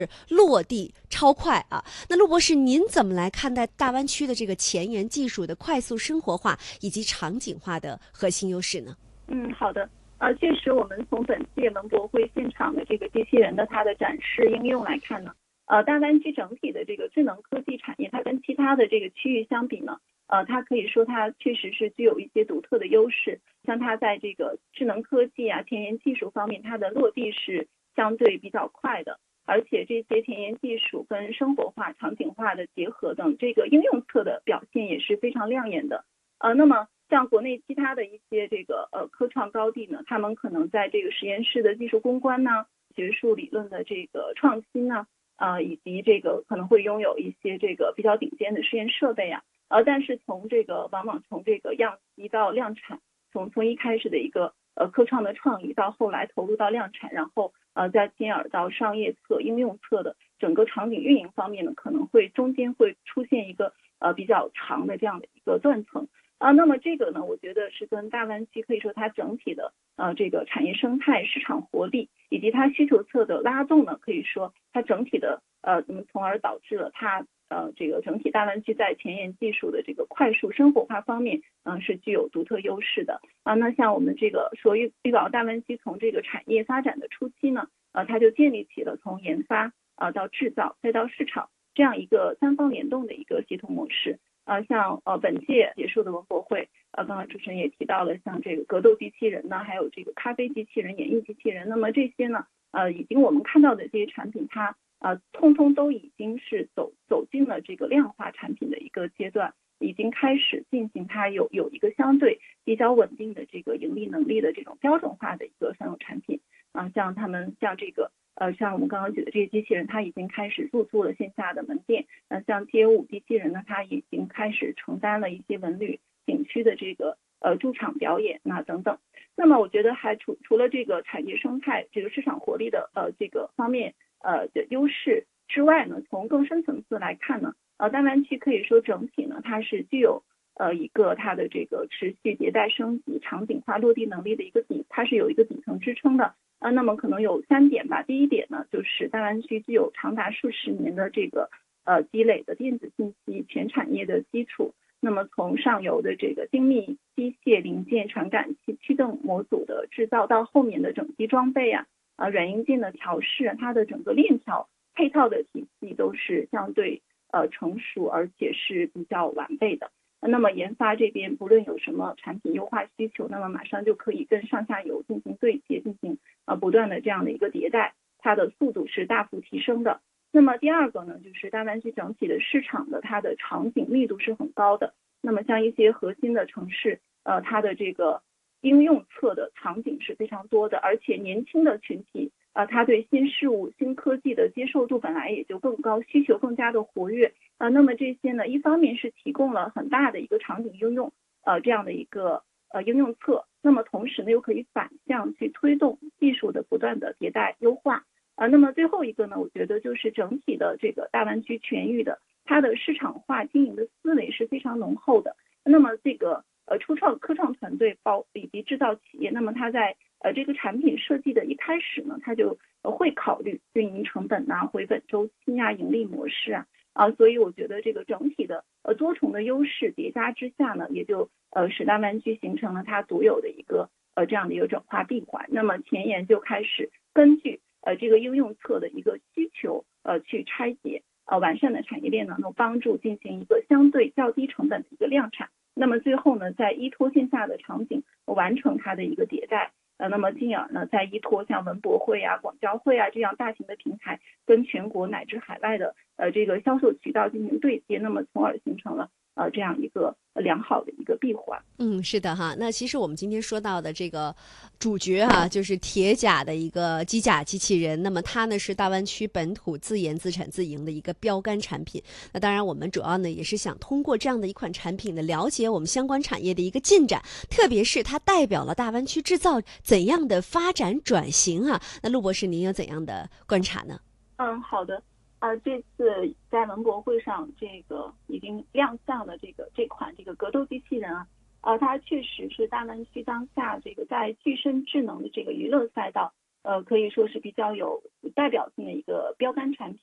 落地超快啊。那陆博士，您怎么来看待大湾区的这个前沿技术的快速生活化以及场景化的核心优势呢？ 好的。确实，我们从本届文博会现场的这个机器人的它的展示应用来看呢，大湾区整体的这个智能科技产业，它跟其他的这个区域相比呢，它可以说它确实是具有一些独特的优势。像它在这个智能科技啊、前沿技术方面，它的落地是相对比较快的，而且这些前沿技术跟生活化、场景化的结合等，这个应用侧的表现也是非常亮眼的。那么像国内其他的一些这个科创高地呢，他们可能在这个实验室的技术攻关呢、学术理论的这个创新呢，以及这个可能会拥有一些这个比较顶尖的实验设备啊，但是往往从这个样机到量产，从一开始的一个科创的创意到后来投入到量产，然后再进而到商业侧、应用侧的整个场景运营方面呢，可能会中间会出现一个比较长的这样的一个断层。那么这个呢，我觉得是跟大湾区可以说它整体的这个产业生态、市场活力以及它需求侧的拉动呢，可以说它整体的从而导致了它这个整体大湾区在前沿技术的这个快速生活化方面是具有独特优势的那像我们这个说粤港澳大湾区从这个产业发展的初期呢，它就建立起了从研发到制造再到市场这样一个三方联动的一个系统模式。像本届结束的文博会，刚刚主持人也提到了，像这个格斗机器人呢，还有这个咖啡机器人、演艺机器人，那么这些呢，已经我们看到的这些产品，它通通都已经是走进了这个量化产品的一个阶段，已经开始进行它有一个相对比较稳定的这个盈利能力的这种标准化的一个商用产品像这个。像我们刚刚举的这些机器人，它已经开始入驻了线下的门店。像街舞机器人呢，它已经开始承担了一些文旅景区的这个驻场表演等等。那么我觉得还除了这个产业生态、这个市场活力的这个方面的优势之外呢，从更深层次来看呢，大湾区可以说整体呢，它是具有一个它的这个持续迭代升级、场景化落地能力的一个它是有一个底层支撑的。那么可能有3点吧。第一点呢，就是大湾区具有长达数十年的这个积累的电子信息全产业的基础。那么从上游的这个精密机械零件、传感器、驱动模组的制造，到后面的整机装备软硬件的调试，它的整个链条配套的体系都是相对成熟，而且是比较完备的。那么研发这边不论有什么产品优化需求，那么马上就可以跟上下游进行对接，进行不断的这样的一个迭代，它的速度是大幅提升的。那么第二个呢，就是大湾区整体的市场的它的场景密度是很高的。那么像一些核心的城市，它的这个应用侧的场景是非常多的，而且年轻的群体它对新事物、新科技的接受度本来也就更高，需求更加的活跃那么这些呢，一方面是提供了很大的一个场景应用这样的一个应用侧，那么同时呢又可以反向去推动技术的不断的迭代优化那么最后一个呢，我觉得就是整体的这个大湾区全域的它的市场化经营的思维是非常浓厚的。那么这个科创团队以及制造企业，那么它在这个产品设计的一开始呢，它就会考虑运营成本回本周期盈利模式所以我觉得这个整体的多重的优势叠加之下呢，也就使大湾区形成了它独有的一个这样的一个转化闭环。那么前沿就开始根据这个应用侧的一个需求去拆解完善的产业链能够帮助进行一个相对较低成本的一个量产。那么最后呢，在依托线下的场景完成它的一个迭代那么进而呢，再依托像文博会广交会这样大型的平台，跟全国乃至海外的这个销售渠道进行对接，那么从而形成了这样一个良好的一个闭环。 是的哈。那其实我们今天说到的这个主角就是铁甲的一个机甲机器人。那么它呢是大湾区本土自研自产自营的一个标杆产品。那当然我们主要呢也是想通过这样的一款产品呢，了解我们相关产业的一个进展，特别是它代表了大湾区制造怎样的发展转型那陆博士您有怎样的观察呢？ 好的。这次在文博会上，这个已经亮相了这款这个格斗机器人它确实是大湾区当下这个在具身智能的这个娱乐赛道可以说是比较有代表性的一个标杆产品。